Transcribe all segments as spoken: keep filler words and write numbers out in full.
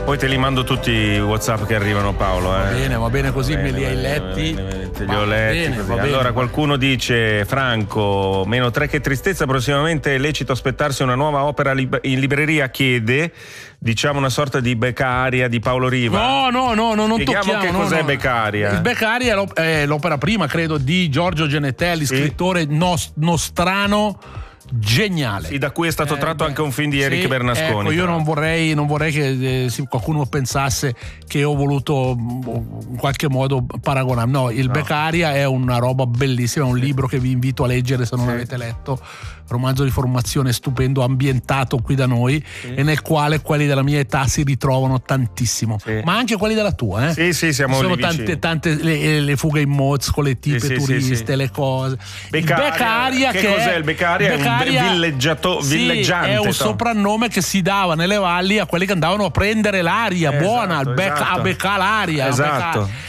Poi te li mando tutti i WhatsApp che arrivano, Paolo. Eh. Va bene, va bene così, va bene, me li hai bene, letti. Bene, bene, te li va ho letti. Bene, così. va bene, allora va qualcuno dice: Franco, meno tre che tristezza, prossimamente è lecito aspettarsi una nuova opera lib- in libreria, chiede, diciamo una sorta di Beccaria di Paolo Riva. No, no, no, no non Spieghiamo tocchiamo. che no, cos'è no. Beccaria. Il Beccaria è, l'op- è l'opera prima, credo, di Giorgio Genetelli, Sì. scrittore nos- nostrano geniale. Sì, da cui è stato Eh, tratto beh, anche un film di sì, Eric Bernasconi. Ecco, io però. non vorrei, non vorrei che eh, sì, qualcuno pensasse che ho voluto mh, in qualche modo paragonare. No, il No. Beccaria è una roba bellissima, è un Sì. libro che vi invito a leggere se non Sì. avete letto. Romanzo di formazione stupendo, ambientato qui da noi, Sì. e nel quale quelli della mia età si ritrovano tantissimo, Sì. ma anche quelli della tua, eh? Sì, sì, siamo Ci sono lì tante, vicini. tante le, le fughe in moz con le tipe Sì, sì, turiste, sì, sì. le cose. Beccaria, il Beccaria, che che cos'è è, il Beccaria? È un Beccaria- villeggiato- sì, villeggiante, è un Tom. soprannome che si dava nelle valli a quelli che andavano a prendere l'aria Esatto, buona, al becca- esatto. a beccare l'aria, a Esatto. beccare-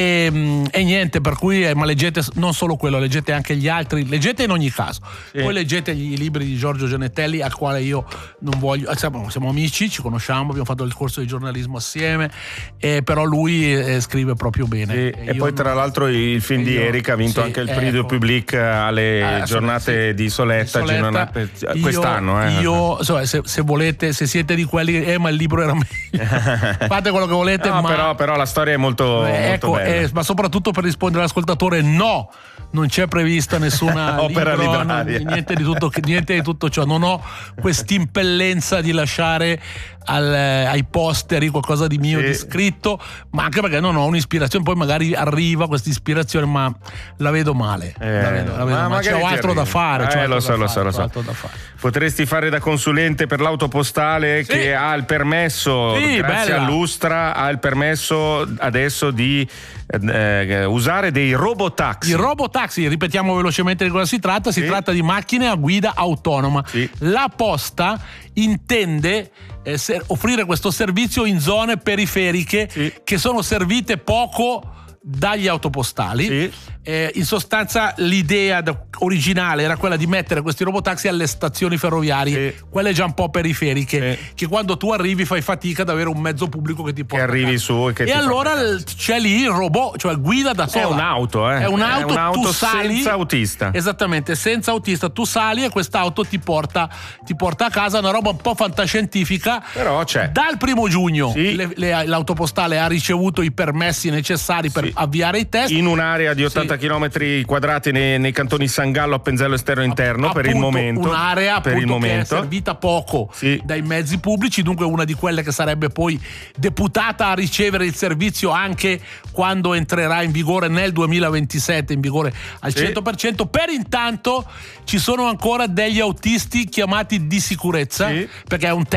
E, e niente, per cui eh, ma leggete non solo quello, leggete anche gli altri, leggete in ogni caso. Sì. Poi leggete gli- i libri di Giorgio Genetelli, al quale io non voglio, siamo, siamo amici, ci conosciamo, abbiamo fatto il corso di giornalismo assieme, eh, però lui eh, scrive proprio bene. Sì, E e io poi non- tra l'altro il film di io- Eric ha vinto sì, anche il ecco. Prix du Public alle Ah, giornate sì. di Soletta, Soletta. giornate- Io- quest'anno. Eh. Io, insomma, se, se volete, se siete di quelli che, eh, ma il libro era meglio, fate quello che volete, No, ma però, però la storia è molto, Eh, ecco, molto bella. eh, ma soprattutto per rispondere all'ascoltatore, no, non c'è prevista nessuna Opera libro, libraria. non- niente, di tutto, niente di tutto ciò. Non ho quest'impellenza di lasciare al- ai posteri qualcosa di mio, Sì. di scritto, ma anche perché non ho un'ispirazione. Poi magari arriva questa ispirazione, ma la vedo male. Eh, la vedo, la vedo ma male. magari C'ho ti altro da arriva. fare. c'ho Eh, altro lo da so, lo fare, so, lo c'ho so. altro da fare. Potresti fare da consulente per l'autopostale Sì. che ha il permesso, Sì, grazie bella. all'Ustra, ha il permesso adesso di eh, usare dei robotaxi. Il robotaxi, ripetiamo velocemente di cosa si tratta, si Sì. tratta di macchine a guida autonoma. Sì. La Posta intende eh, ser- offrire questo servizio in zone periferiche Sì. che sono servite poco dagli autopostali. Sì. Eh, in sostanza l'idea da- originale era quella di mettere questi robotaxi alle stazioni ferroviarie, Sì. quelle già un po' periferiche, Sì. che quando tu arrivi fai fatica ad avere un mezzo pubblico che ti porta a arrivi casa. su e che ti porta allora a casa. l- c'è lì il robot, cioè guida da sola. È un'auto, eh. È un'auto, È un'auto tu sali, senza autista. Esattamente, senza autista. Tu sali e quest'auto ti porta, ti porta a casa, una roba un po' fantascientifica. Però c'è. Dal primo giugno Sì. le- le- l'autopostale ha ricevuto i permessi necessari per Sì. avviare i test. In un'area di ottanta Sì. chilometri quadrati nei, nei cantoni San Gallo, Appenzello esterno e interno, per il Appunto, momento. un'area per il appunto, che è momento. servita poco Sì. dai mezzi pubblici, dunque una di quelle che sarebbe poi deputata a ricevere il servizio anche quando entrerà in vigore nel duemilaventisette, in vigore al Sì. cento per cento. Per intanto ci sono ancora degli autisti chiamati di sicurezza, Sì. perché è un